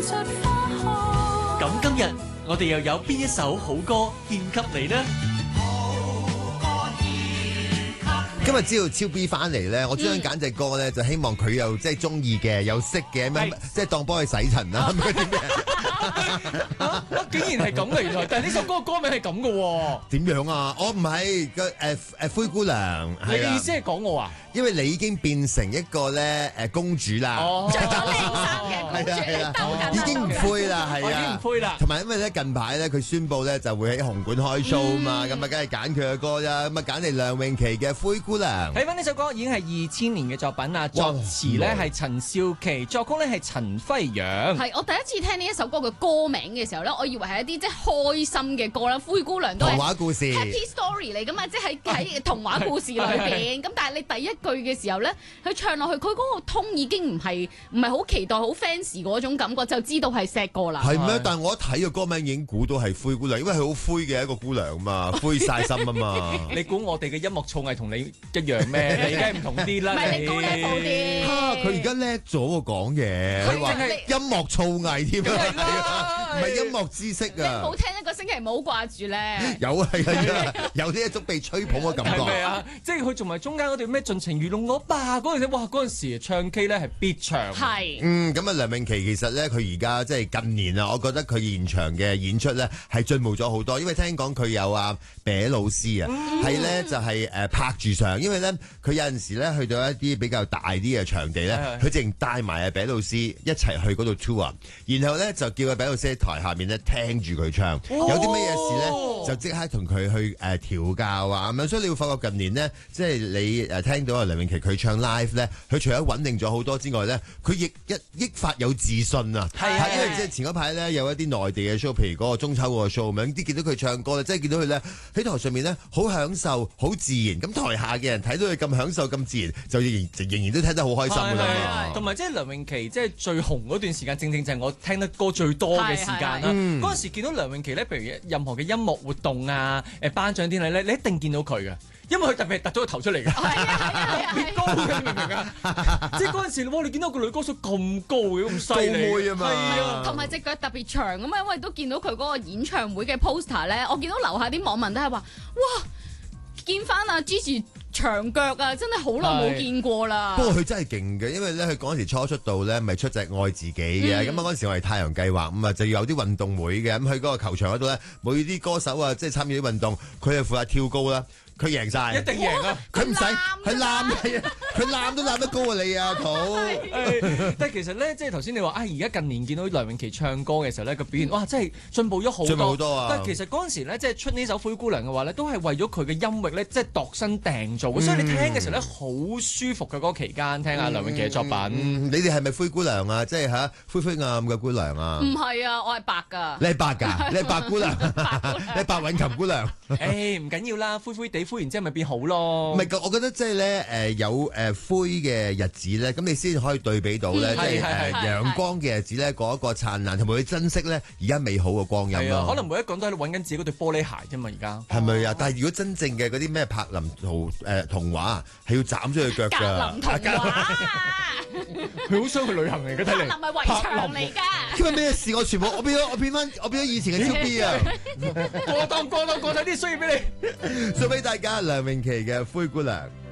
咁今日我哋又有邊一首好歌獻給你呢？ 今日知道超 B 翻嚟咧，我將揀隻歌咧，就希望佢又即係中意嘅，又識嘅，即係當幫佢洗塵啦。 竟然係咁嘅原來，但係呢首歌歌名係咁嘅喎。 點樣啊？我唔係灰姑娘。 你嘅意思係講我啊？ 因為你已經變成一個咧公主啦， 着咗靚衫嘅公主， 已經唔灰啦，係啊， 已經唔灰啦。 同埋因為咧近排咧佢宣布咧就會喺紅館開 show 嘛，咁啊梗係揀佢嘅歌啦，咁啊揀嚟梁詠琪嘅《灰姑娘》。 睇翻呢首歌已經係2000年嘅作品啦，作詞咧係陳少琪，作曲咧係陳輝陽。 係我第一次聽呢一首歌嘅歌名嘅時候咧，我以為係一啲即係開心嘅歌啦，《灰姑娘》都係童話故事 Happy Story 嚟噶嘛，即係喺童話故事裏邊。咁但係你第一句嘅時候咧，佢唱落去，佢嗰個通已經唔係好期待、好 fans 嗰種感覺，就知道係錫歌啦。 係咩？但係我一睇個歌名已經估到係灰姑娘，因為佢好灰嘅一個姑娘嘛，灰晒心啊嘛。 你估我哋嘅音樂造詣同你一樣咩？你梗係唔同啲啦。 唔係你高 level 啲。 佢而家叻咗喎講嘢，佢話音樂造詣添啊，唔係音樂知識啊。 你冇聽一個星期冇掛住咧。 有啊係啊，有呢一種被吹捧嘅感覺。 係咪啊？即係佢仲埋中間嗰段咩盡情愚弄我吧嗰陣時，哇！嗰陣時唱 K 咧係必唱。 係。 咁啊梁詠琪其實咧佢而家即係近年啊，我覺得佢現場嘅演出咧係進步咗好多，因為聽講佢有啊謝老師啊，係咧就係拍住上，因為咧佢有陣時咧去到一啲比較大啲嘅場地咧，佢淨帶埋阿謝老師一齊去嗰度 tour，然後咧就叫阿謝老師喺台下面咧聽住佢唱，有啲乜嘢事咧就即刻同佢去調教啊咁樣，所以你會發覺近年呢，即係你聽到阿梁詠琪佢唱 live 咧，佢除咗穩定咗好多之外咧，佢亦益發有自信啊！係因為即係前嗰排咧有一啲內地嘅 show，譬如嗰個中秋嗰個 show 咁樣，啲見到佢唱歌咧，即係見到佢咧喺台上面咧好享受、好自然，咁台下嘅人睇到佢咁享受、咁自然，就仍然都聽得好開心㗎啦。 同埋即係梁詠琪即係最紅嗰段時間，正正就係我聽得歌最多嘅時間啦。嗰陣時見到梁詠琪咧，譬如任何嘅音樂活動啊、頒獎典禮咧，你一定見到佢嘅。因為佢特別係突咗個頭出嚟嘅，特別高嘅，你明唔明啊？即係嗰陣時，哇！你見到個女歌手咁高嘅，咁犀利， 高妹啊嘛， 係啊， 同埋隻腳特別長咁啊！因為都見到佢嗰個演唱會嘅 poster 咧，我見到樓下啲網民都係話：哇！見翻阿 Gigi 長腳啊，真係好耐冇見過啦。 不過佢真係勁嘅，因為咧佢嗰陣時初出道咧，咪出隻愛自己嘅。咁啊嗰陣時我係太陽計劃，咁啊就要有啲運動會嘅。咁去嗰個球場嗰度咧，每啲歌手啊，即係參與啲運動，佢係負責跳高啦。佢贏晒， 一定贏啊！ 佢唔使，佢攬佢攬都攬得高過你啊，土！ 但係其實咧，即係頭先你話啊，而家近年見到梁詠琪唱歌嘅時候咧，個表現哇，真係進步咗好多。 進步好多啊！ 但係其實嗰陣時咧，即係出呢首《灰姑娘》嘅話咧，都係為咗佢嘅音域咧，即係度身訂造嘅，所以你聽嘅時候咧，好舒服嘅嗰個期間聽下梁詠琪嘅作品。 你哋係咪灰姑娘啊？即係嚇灰灰暗嘅姑娘啊？ 唔係啊，我係白㗎。 你係白㗎？你係白姑娘？你係白韻琴姑娘？ 誒唔緊要啦，灰灰地。灰然之後咪變好咯， 唔係，我覺得即係咧有灰嘅日子咧，咁你先可以對比到咧，即係陽光嘅日子咧，嗰一個燦爛，同埋去珍惜咧而家美好嘅光陰咯。 可能每一個人都喺度揾緊自己嗰對玻璃鞋啫嘛，而家係咪啊？但係如果真正嘅嗰啲咩柏林童話係要斬咗佢腳㗎。 格林童話， 佢好想去旅行嚟嘅，睇嚟。 柏林係圍牆嚟㗎。 因為咩事？我全部我變咗以前嘅超 B 啊！ 過檔睇啲需要俾你。 送俾大家梁詠琪嘅《灰姑娘》。